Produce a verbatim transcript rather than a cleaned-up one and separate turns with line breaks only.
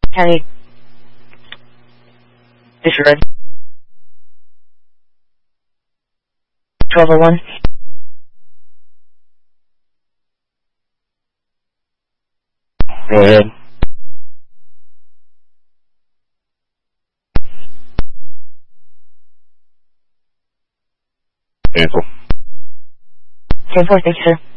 Harry. Disregard. twelve oh one. Go ahead. Cancel. ten four, thank you, sir.